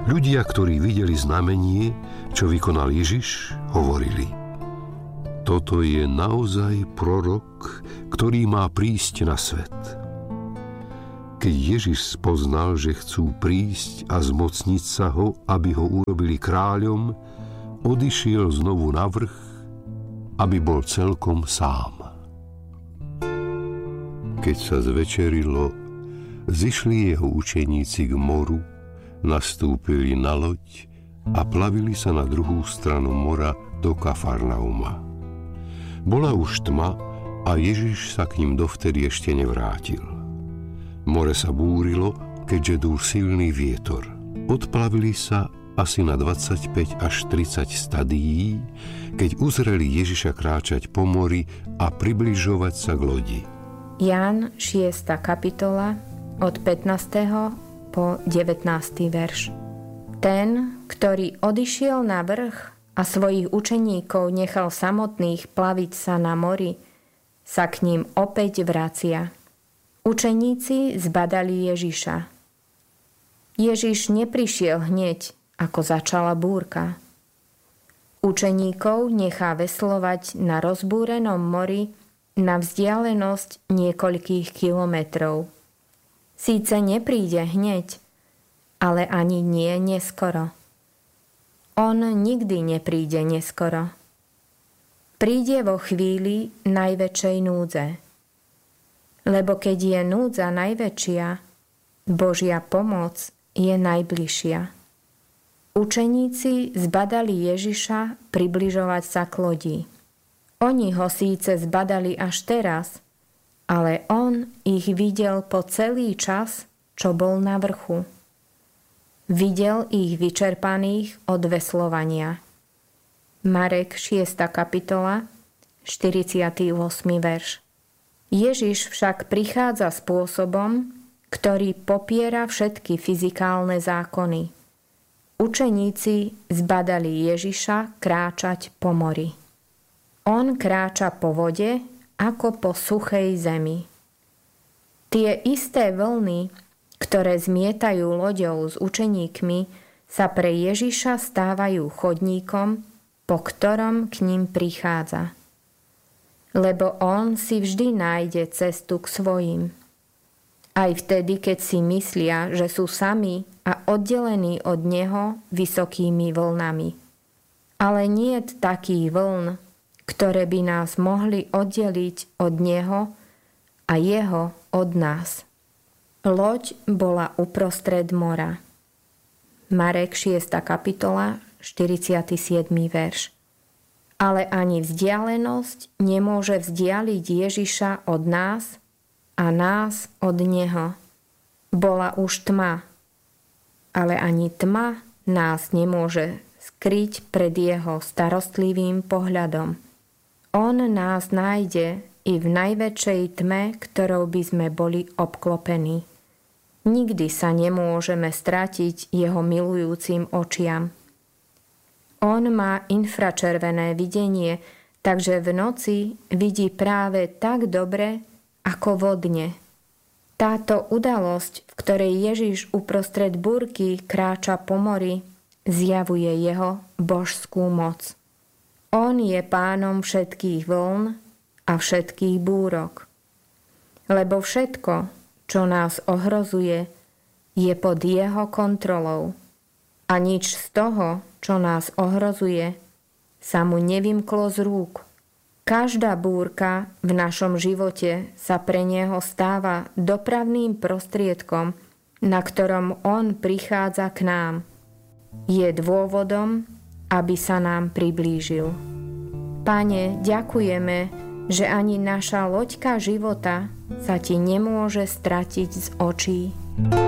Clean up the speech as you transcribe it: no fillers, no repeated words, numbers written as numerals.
Ľudia, ktorí videli znamenie, čo vykonal Ježiš, hovorili: toto je naozaj prorok, ktorý má prísť na svet. Keď Ježiš spoznal, že chcú prísť a zmocniť sa ho, aby ho urobili kráľom, odišiel znovu na vrch, aby bol celkom sám. Keď sa zvečerilo, zišli jeho učeníci k moru, nastúpili na loď a plavili sa na druhú stranu mora do Kafarnauma. Bola už tma a Ježiš sa k ním dovtedy ešte nevrátil. More sa búrilo, keďže dúl silný vietor. Odplavili sa asi na 25 až 30 stadií, keď uzreli Ježiša kráčať po mori a približovať sa k lodi. Ján 6. kapitola od 15. po 19. verš. Ten, ktorý odišiel na vrch a svojich učeníkov nechal samotných plaviť sa na mori, sa k ním opäť vracia. Učeníci zbadali Ježiša. Ježiš neprišiel hneď, ako začala búrka. Učeníkov nechá veslovať na rozbúrenom mori na vzdialenosť niekoľkých kilometrov. Síce nepríde hneď, ale ani nie neskoro. On nikdy nepríde neskoro. Príde vo chvíli najväčšej núdze. Lebo keď je núdza najväčšia, Božia pomoc je najbližšia. Učeníci zbadali Ježiša približovať sa k lodi. Oni ho síce zbadali až teraz, ale on ich videl po celý čas, čo bol na vrchu. Videl ich vyčerpaných od veslovania. Marek 6. kapitola, 48. verš. Ježiš však prichádza spôsobom, ktorý popiera všetky fyzikálne zákony. Učeníci zbadali Ježiša kráčať po mori. On kráča po vode ako po suchej zemi. Tie isté vlny, ktoré zmietajú loďou s učeníkmi, sa pre Ježiša stávajú chodníkom, po ktorom k ním prichádza. Lebo on si vždy nájde cestu k svojim. Aj vtedy, keď si myslia, že sú sami a oddelení od neho vysokými vlnami. Ale niet takých vln, ktoré by nás mohli oddeliť od neho a jeho od nás. Loď bola uprostred mora. Marek 6. kapitola, 47. verš. Ale ani vzdialenosť nemôže vzdialiť Ježiša od nás a nás od neho. Bola už tma, ale ani tma nás nemôže skryť pred jeho starostlivým pohľadom. On nás nájde i v najväčšej tme, ktorou by sme boli obklopení. Nikdy sa nemôžeme stratiť jeho milujúcim očiam. On má infračervené videnie, takže v noci vidí práve tak dobre, ako vodne. Táto udalosť, v ktorej Ježiš uprostred búrky kráča po mori, zjavuje jeho božskú moc. On je pánom všetkých vln a všetkých búrok. Lebo všetko, čo nás ohrozuje, je pod jeho kontrolou. A nič z toho, čo nás ohrozuje, sa mu nevymklo z rúk. Každá búrka v našom živote sa pre neho stáva dopravným prostriedkom, na ktorom on prichádza k nám. Je dôvodom, aby sa nám priblížil. Pane, ďakujeme, že ani naša loďka života sa ti nemôže stratiť z očí.